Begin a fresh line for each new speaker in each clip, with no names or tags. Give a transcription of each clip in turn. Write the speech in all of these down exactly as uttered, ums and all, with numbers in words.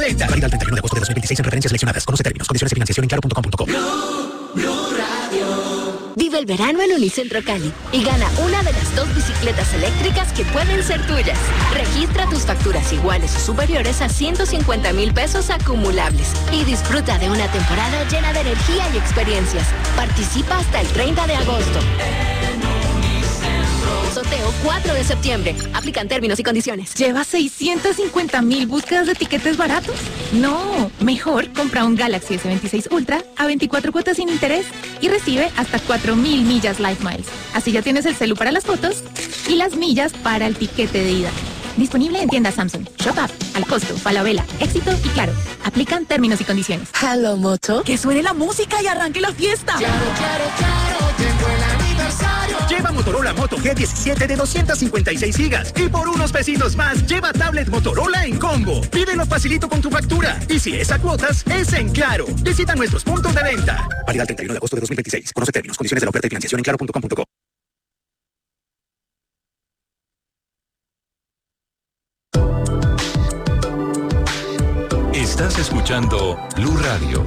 treinta. Válida el treinta y uno de agosto de dos mil veintiséis en referencias seleccionadas. Conoce términos, condiciones y financiación en claro punto com punto co.
Blue, Blue Radio. Vive el verano en Unicentro Cali y gana una de las dos bicicletas eléctricas que pueden ser tuyas. Registra tus facturas iguales o superiores a ciento cincuenta mil pesos acumulables y disfruta de una temporada llena de energía y experiencias. Participa hasta el treinta de agosto. Sorteo cuatro de septiembre. Aplican términos y condiciones.
¿Lleva seiscientos cincuenta mil búsquedas de tiquetes baratos? No, mejor compra un Galaxy ese veintiséis Ultra a veinticuatro cuotas sin interés y recibe hasta cuatro mil millas Life Miles. Así ya tienes el celu para las fotos y las millas para el tiquete de ida. Disponible en tiendas Samsung, Shop App, Al Costo, Falabella, Éxito y Claro. Aplican términos y condiciones.
Hello, Moto.
Que suene la música y arranque la fiesta.
Claro, claro, claro, llegó el aniversario.
Lleva Motorola Moto G diecisiete de doscientos cincuenta y seis gigas y por unos pesitos más lleva tablet Motorola en combo. Pídelo facilito con tu factura y si es a cuotas, es en Claro. Visita nuestros puntos de venta. Válida el treinta y uno de agosto de dos mil veintiséis. Conoce términos, condiciones de la oferta y financiación en claro punto com punto co.
Estás escuchando Blue Radio.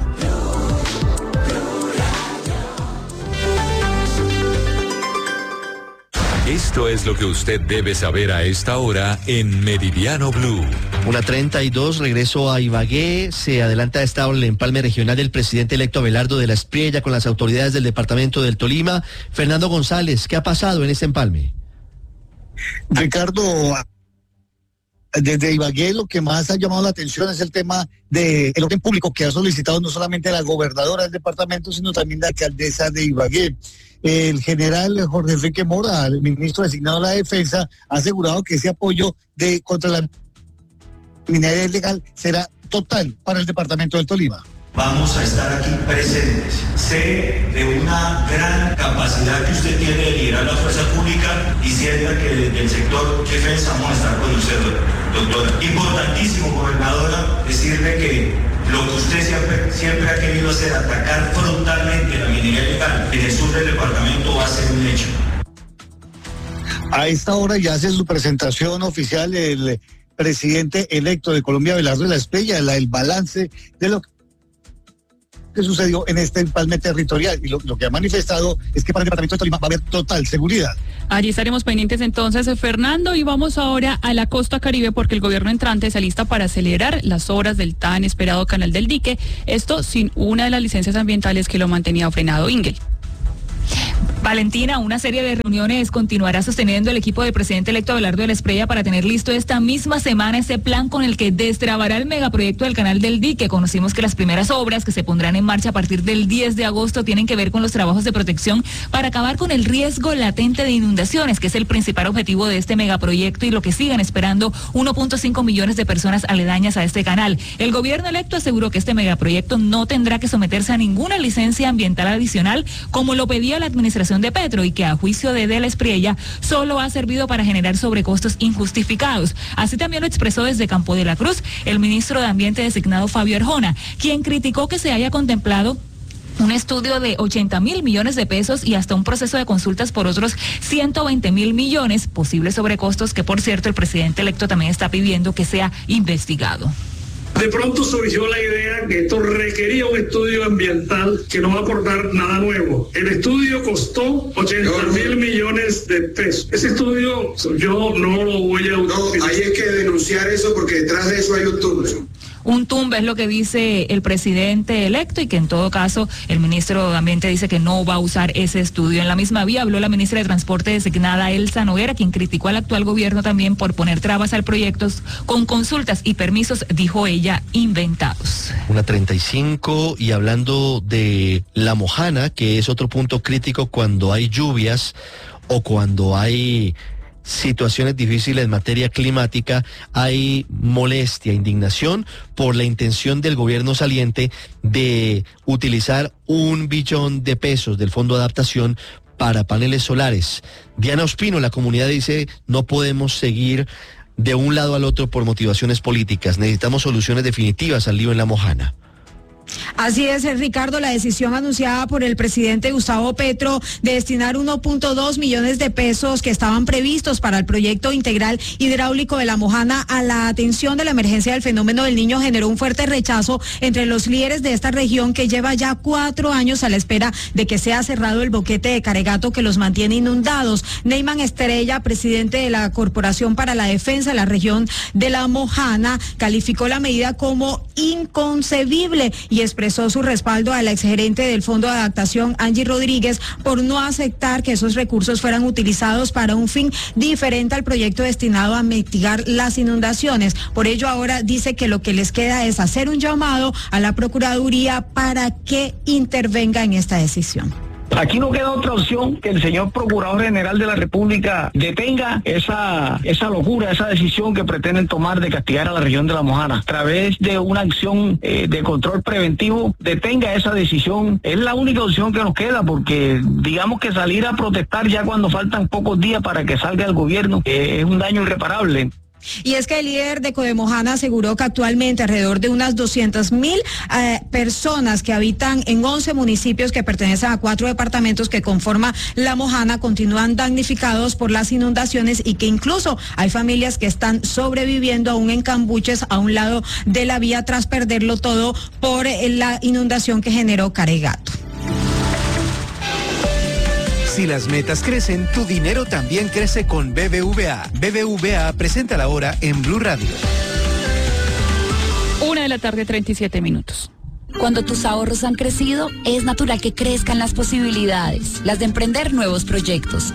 Esto es lo que usted debe saber a esta hora en Meridiano Blue.
Una treinta y dos, regreso a Ibagué. Se adelanta a esta hora el empalme regional del presidente electo Abelardo de la Espriella con las autoridades del departamento del Tolima. Fernando González, ¿qué ha pasado en este empalme?
Ricardo, desde Ibagué lo que más ha llamado la atención es el tema del orden público que ha solicitado no solamente la gobernadora del departamento, sino también la alcaldesa de Ibagué. El general Jorge Enrique Mora, el ministro designado a la defensa, ha asegurado que ese apoyo de contra la minería ilegal será total para el departamento del Tolima.
Vamos a estar aquí presentes. Sé de una gran capacidad que usted tiene de liderar la fuerza pública y sienta que desde el sector defensa vamos a estar con usted, doctora. Importantísimo, gobernadora, decirle que lo que usted siempre, siempre ha querido hacer, atacar frontalmente la minería ilegal en el sur del departamento, va a ser un hecho.
A esta hora ya hace su presentación oficial el presidente electo de Colombia, Abelardo de la Espriella, el balance de lo que que sucedió en este empalme territorial y lo, lo que ha manifestado es que para el departamento de Tolima va a haber total seguridad.
Allí estaremos pendientes entonces, Fernando, y vamos ahora a la costa caribe porque el gobierno entrante se alista para acelerar las obras del tan esperado canal del dique, esto sin una de las licencias ambientales que lo mantenía frenado. Ingel.
Valentina, una serie de reuniones continuará sosteniendo el equipo del presidente electo Abelardo de la Espriella para tener listo esta misma semana ese plan con el que destrabará el megaproyecto del canal del dique. Conocimos que las primeras obras que se pondrán en marcha a partir del diez de agosto tienen que ver con los trabajos de protección para acabar con el riesgo latente de inundaciones, que es el principal objetivo de este megaproyecto y lo que siguen esperando uno punto cinco millones de personas aledañas a este canal. El gobierno electo aseguró que este megaproyecto no tendrá que someterse a ninguna licencia ambiental adicional como lo pedía la administración de Petro y que a juicio de De la Espriella solo ha servido para generar sobrecostos injustificados. Así también lo expresó desde Campo de la Cruz el ministro de Ambiente designado Fabio Arjona, quien criticó que se haya contemplado un estudio de ochenta mil millones de pesos y hasta un proceso de consultas por otros ciento veinte mil millones, posibles sobrecostos que por cierto el presidente electo también está pidiendo que sea investigado.
De pronto surgió la idea que esto requería un estudio ambiental que no va a aportar nada nuevo. El estudio costó ochenta mil millones de pesos. Ese estudio yo no lo voy a utilizar.
No, hay que denunciar eso porque detrás de eso hay un túnel.
Un tumbe es lo que dice el presidente electo y que en todo caso el ministro de Ambiente dice que no va a usar ese estudio. En la misma vía habló la ministra de Transporte designada Elsa Noguera, quien criticó al actual gobierno también por poner trabas al proyecto con consultas y permisos, dijo ella, inventados.
Una treinta y cinco, y hablando de La Mojana, que es otro punto crítico cuando hay lluvias o cuando hay situaciones difíciles en materia climática, hay molestia, indignación por la intención del gobierno saliente de utilizar un billón de pesos del Fondo de Adaptación para paneles solares. Diana Ospino, la comunidad dice, no podemos seguir de un lado al otro por motivaciones políticas, necesitamos soluciones definitivas al lío en La Mojana.
Así es, Ricardo, la decisión anunciada por el presidente Gustavo Petro de destinar uno punto dos millones de pesos que estaban previstos para el proyecto integral hidráulico de La Mojana a la atención de la emergencia del fenómeno del Niño generó un fuerte rechazo entre los líderes de esta región que lleva ya cuatro años a la espera de que sea cerrado el boquete de Caregato que los mantiene inundados. Neyman Estrella, presidente de la Corporación para la Defensa de la región de La Mojana, calificó la medida como inconcebible y expresó su respaldo a la exgerente del Fondo de Adaptación, Angie Rodríguez, por no aceptar que esos recursos fueran utilizados para un fin diferente al proyecto destinado a mitigar las inundaciones. Por ello, ahora dice que lo que les queda es hacer un llamado a la Procuraduría para que intervenga en esta decisión.
Aquí no queda otra opción que el señor Procurador General de la República detenga esa, esa locura, esa decisión que pretenden tomar de castigar a la región de La Mojana. A través de una acción eh, de control preventivo, detenga esa decisión. Es la única opción que nos queda, porque digamos que salir a protestar ya cuando faltan pocos días para que salga el gobierno eh, es un daño irreparable.
Y es que el líder de Codemojana aseguró que actualmente alrededor de unas doscientas mil eh, personas que habitan en once municipios que pertenecen a cuatro departamentos que conforman La Mojana continúan damnificados por las inundaciones y que incluso hay familias que están sobreviviendo aún en cambuches a un lado de la vía tras perderlo todo por eh, la inundación que generó Caregato.
Si las metas crecen, tu dinero también crece con B B V A. B B V A presenta la hora en Blue Radio.
Una de la tarde, treinta y siete minutos.
Cuando tus ahorros han crecido, es natural que crezcan las posibilidades, las de emprender nuevos proyectos.